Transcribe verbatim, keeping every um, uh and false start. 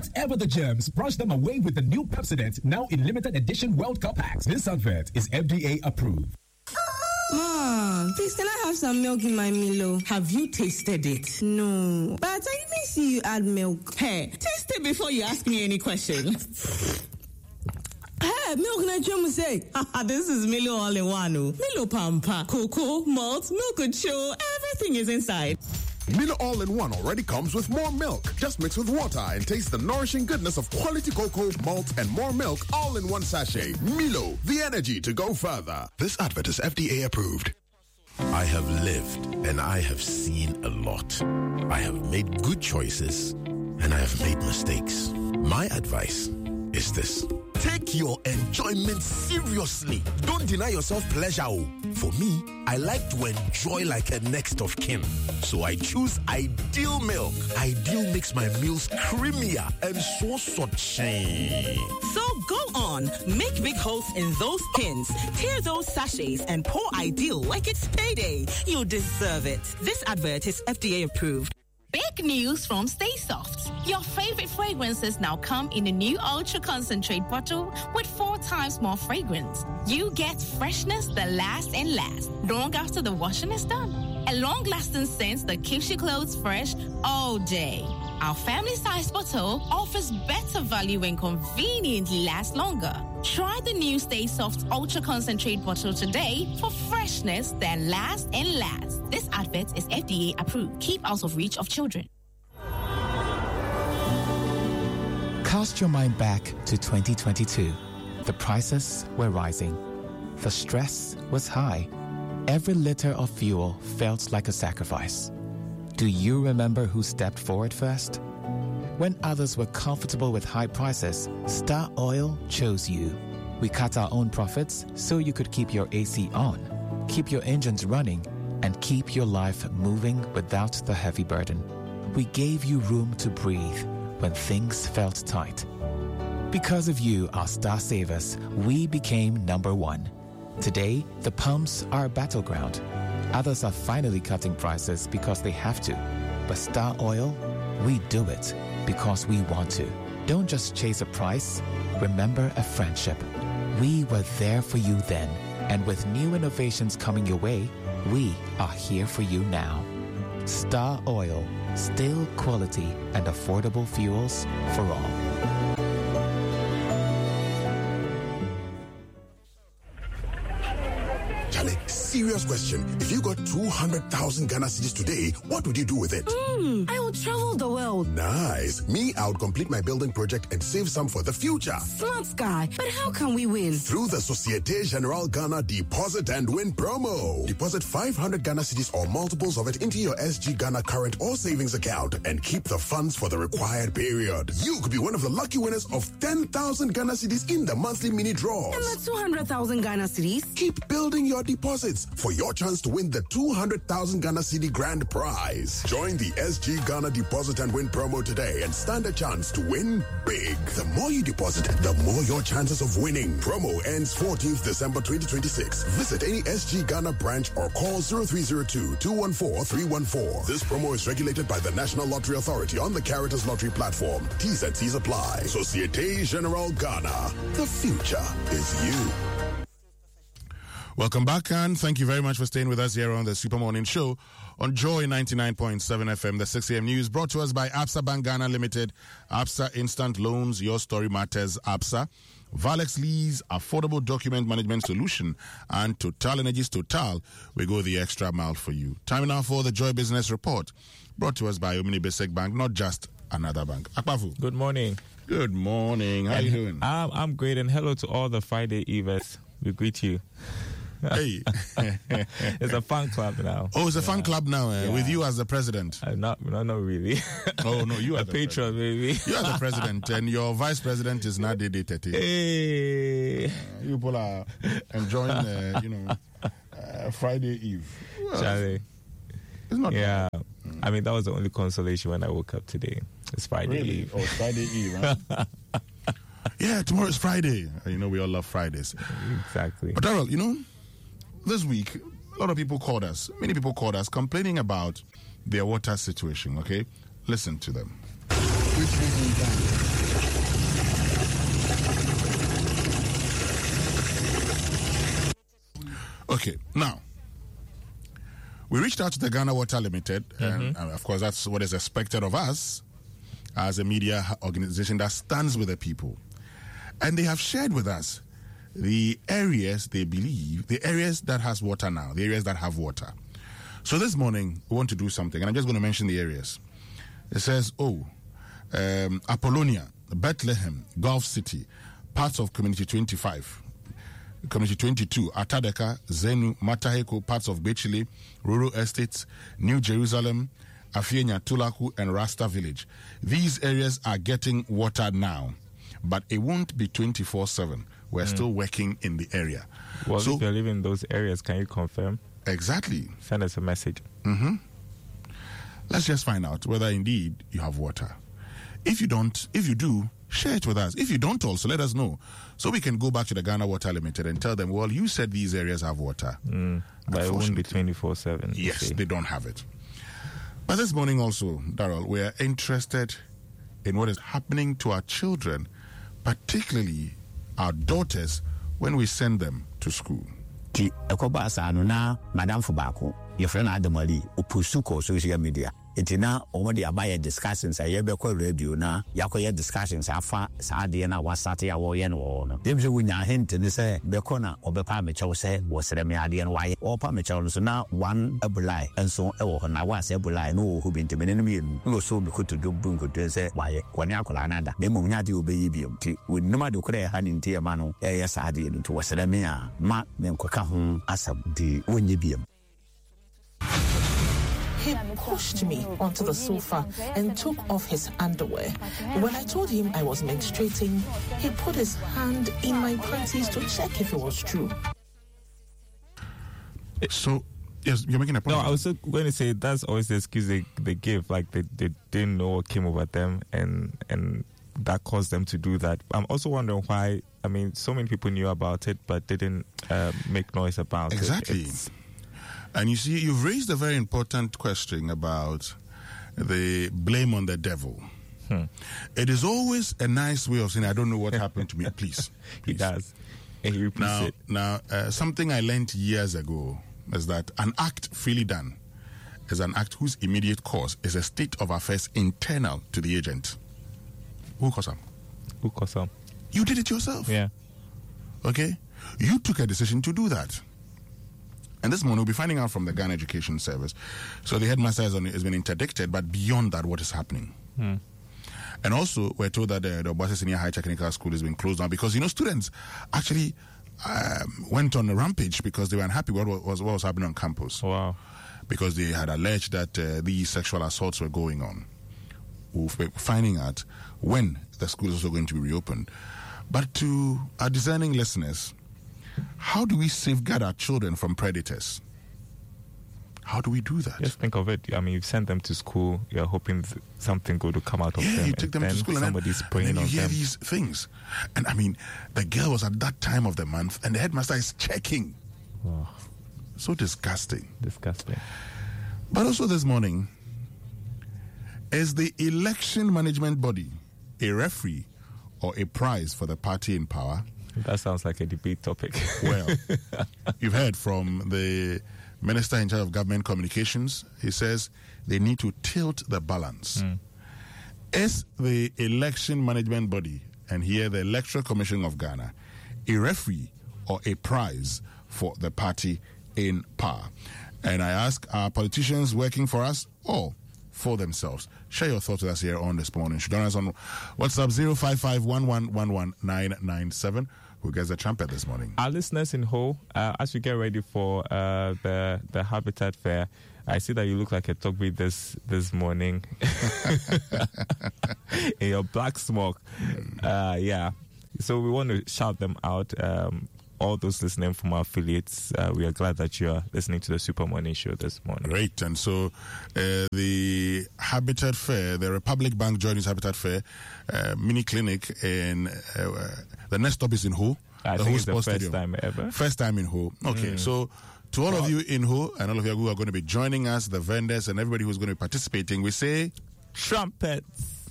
Whatever the germs, brush them away with the new Pepsodent, now in limited edition World Cup packs. This advert is F D A approved. Mom, please can I have some milk in my Milo? Have you tasted it? No, but I didn't see you add milk. Hey, taste it before you ask me any questions. Hey, milk na chemu say. This is Milo all in one. Milo Pampa, cocoa, malt, milk show, everything is inside. Milo All-in-One already comes with more milk. Just mix with water and taste the nourishing goodness of quality cocoa, malt, and more milk all in one sachet. Milo, the energy to go further. This advert is F D A approved. I have lived and I have seen a lot. I have made good choices and I have made mistakes. My advice is this. Take your enjoyment seriously. Don't deny yourself pleasure. For me, I like to enjoy like a next of kin. So I choose Ideal Milk. Ideal makes my meals creamier and so suchy. So go on, make big holes in those tins, tear those sachets, and pour Ideal like it's payday. You deserve it. This advert is F D A approved. Big news from Stay Soft. Your favorite fragrances now come in a new ultra concentrate bottle with four times more fragrance. You get freshness that lasts and lasts long after the washing is done. A long-lasting scent that keeps your clothes fresh all day. Our family-sized bottle offers better value and conveniently lasts longer. Try the new Stay Soft Ultra Concentrate bottle today for freshness that lasts and lasts. This advert is F D A approved. Keep out of reach of children. Cast your mind back to twenty twenty-two. The prices were rising. The stress was high. Every liter of fuel felt like a sacrifice. Do you remember who stepped forward first? When others were comfortable with high prices, Star Oil chose you. We cut our own profits so you could keep your A C on, keep your engines running, and keep your life moving without the heavy burden. We gave you room to breathe when things felt tight. Because of you, our Star Savers, we became number one. Today, the pumps are a battleground. Others are finally cutting prices because they have to. But Star Oil, we do it because we want to. Don't just chase a price, remember a friendship. We were there for you then, and with new innovations coming your way, we are here for you now. Star Oil, still quality and affordable fuels for all. Serious question. If you got two hundred thousand Ghana cedis today, what would you do with it? Mm, I will travel the world. Nice. Me, I would complete my building project and save some for the future. Smart guy. But how can we win? Through the Societe Generale Ghana Deposit and Win promo. Deposit five hundred Ghana cedis or multiples of it into your S G Ghana current or savings account and keep the funds for the required period. You could be one of the lucky winners of ten thousand Ghana cedis in the monthly mini draws. And the two hundred thousand Ghana cedis? Keep building your deposits for your chance to win the two hundred thousand Ghana cedi grand prize. Join the S G Ghana Deposit and Win promo today and stand a chance to win big. The more you deposit, the more your chances of winning. Promo ends fourteenth December twenty twenty-six. Visit any S G Ghana branch or call zero three zero two, two one four, three one four. This promo is regulated by the National Lottery Authority on the Caritas Lottery platform. T's and C's apply. Societe Generale Ghana. The future is you. Welcome back, and thank you very much for staying with us here on the Super Morning Show on Joy ninety-nine point seven F M. The six a.m. news brought to us by Absa Bank Ghana Limited, Absa Instant Loans, Your Story Matters, Absa, Valex Lease, Affordable Document Management Solution, and Total Energies Total. We go the extra mile for you. Time now for the Joy Business Report, brought to us by Omni Basic Bank, not just another bank. Akpafu. Good morning. Good morning. How are you doing? I'm, I'm great, and hello to all the Friday Evers. We greet you. Hey. It's a fan club now. Oh, it's a yeah. fan club now, eh? Yeah. With you as the president. Uh, not, not, not really. Oh, no, you are a the patron, president. maybe. You are the president, and your vice president is not Dede Tete. Hey. Uh, you people are enjoying, uh, you know, uh, Friday Eve. Well, Charlie. It's not Yeah. Mm. I mean, that was the only consolation when I woke up today. It's Friday really? Eve. Oh, it's Friday Eve, huh? Yeah, tomorrow is Friday. You know, we all love Fridays. Exactly. But, Darrell, you know, this week, a lot of people called us, many people called us complaining about their water situation, okay? Listen to them. Which one is that? Okay, now, we reached out to the Ghana Water Limited, mm-hmm. and, and of course that's what is expected of us as a media organization that stands with the people. And they have shared with us the areas they believe, the areas that has water now, the areas that have water. So this morning, we want to do something, and I'm just going to mention the areas. It says, oh, um, Apollonia, Bethlehem, Gulf City, parts of Community twenty-five, Community twenty-two, Atadeka, Zenu, Mataheko, parts of Bechile, Rural Estates, New Jerusalem, Afienya, Tulaku, and Rasta Village. These areas are getting water now, but it won't be twenty-four seven. We're mm. still working in the area. Well, so, if you're living in those areas, can you confirm? Exactly. Send us a message. Mm-hmm. Let's just find out whether indeed you have water. If you don't, if you do, share it with us. If you don't also, let us know. So we can go back to the Ghana Water Limited and tell them, well, you said these areas have water. Mm, but it won't be twenty-four seven. Yes, they don't have it. But this morning also, Darrell, we are interested in what is happening to our children, particularly our daughters, when we send them to school. Ti ekoba asano na Madam Fubako, your friend Adamali, upusuko social media. Itina omodi abaye discussions a yebe ko radio na yakoye discussions afa saade na wasate ya wo ye no no. Dem se wunya hint ni say be ko na obepa me chew say wo sere me ade no waye. Opa me chew so na one abulai enso e wo na wa say abulai no hu binti me ne me no so be ko to do bunko to say waye. Kwani akola na da. Dem mo nya de obeyi biom. Ti wonuma de kora ha ni ntia ma no e ye saade no to wo sere me a ma me nkoka ho asab di wonye biom. He pushed me onto the sofa and took off his underwear. When I told him I was menstruating, he put his hand in my panties to check if it was true. So, yes, you're making a point. No, I was going to say that's always the excuse they, they give. Like they, they didn't know what came over them and and that caused them to do that. I'm also wondering why, I mean, so many people knew about it but didn't uh, make noise about exactly. it. Exactly. And you see, you've raised a very important question about the blame on the devil. Hmm. It is always a nice way of saying, I don't know what happened to me, please. please. He does. And he repeats now, it. Now, uh, something I learned years ago is that an act freely done is an act whose immediate cause is a state of affairs internal to the agent. Who caused him? Who caused him? You did it yourself. Yeah. Okay? You took a decision to do that. And this morning, we'll be finding out from the Ghana Education Service. So the headmaster has, on, has been interdicted, but beyond that, what is happening? Hmm. And also, we're told that uh, the Obuasi Senior High Technical School has been closed down because, you know, students actually um, went on a rampage because they were unhappy with what was, what was happening on campus. Wow. Because they had alleged that uh, these sexual assaults were going on. We're finding out when the school is also going to be reopened. But to our discerning listeners, how do we safeguard our children from predators? How do we do that? Just think of it. I mean, you've sent them to school. You're hoping th- something good will come out of yeah, them. Yeah, you take them to school and somebody's then, preying and then you on hear them. these things. And I mean, the girl was at that time of the month and the headmaster is checking. Oh. So disgusting. Disgusting. But also this morning, is the election management body a referee or a prize for the party in power? That sounds like a debate topic. Well, you've heard from the Minister in charge of Government Communications. He says they need to tilt the balance. Mm. Is the election management body, and here the Electoral Commission of Ghana, a referee or a prize for the party in power? And I ask, are politicians working for us or for themselves? Share your thoughts with us here on this morning. Join us on WhatsApp zero five five one one one one nine nine seven. Who gets the trumpet this morning? Our listeners in Ho, uh, as we get ready for uh, the the Habitat Fair, I see that you look like a Togbi this this morning in your black smock. Uh, yeah, so we want to shout them out. Um, all those listening from our affiliates, uh, we are glad that you are listening to the Super Morning Show this morning. Great. And so uh, the Habitat Fair, the Republic Bank joins Habitat Fair uh, mini clinic in uh, the next stop is in Ho. I the think Ho it's the Sports first Stadium. time ever. First time in Ho. Okay. Mm. So to all oh. of you in Ho and all of you who are going to be joining us, the vendors and everybody who's going to be participating, we say trumpets.